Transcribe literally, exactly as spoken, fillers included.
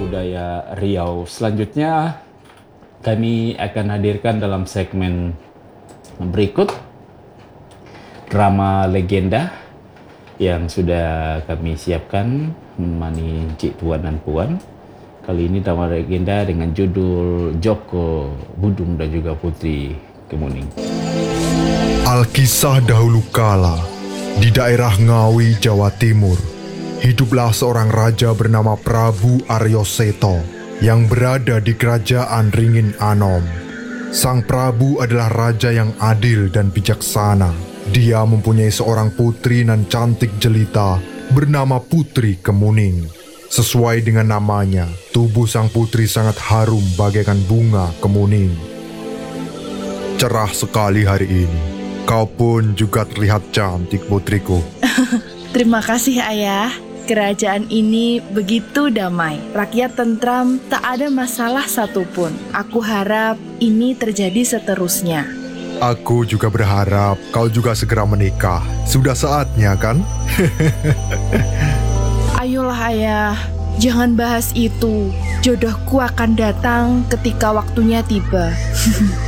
budaya Riau. Selanjutnya kami akan hadirkan dalam segmen berikut drama legenda yang sudah kami siapkan, menemani Cik Tuan dan Puan. Kali ini drama legenda dengan judul Joko, Budung dan juga Putri Kemuning. Alkisah dahulu kala, di daerah Ngawi, Jawa Timur, hiduplah seorang raja bernama Prabu Aryo Seto yang berada di kerajaan Ringin Anom. Sang Prabu adalah raja yang adil dan bijaksana. Dia mempunyai seorang putri nan cantik jelita bernama Putri Kemuning. Sesuai dengan namanya, tubuh sang putri sangat harum bagaikan bunga kemuning. Cerah sekali hari ini. Kau pun juga terlihat cantik, putriku. Terima kasih, Ayah. Kerajaan ini begitu damai, rakyat tentram, tak ada masalah satupun. Aku harap ini terjadi seterusnya. Aku juga berharap kau juga segera menikah. Sudah saatnya, kan? Ayolah, Ayah, jangan bahas itu. Jodohku akan datang ketika waktunya tiba.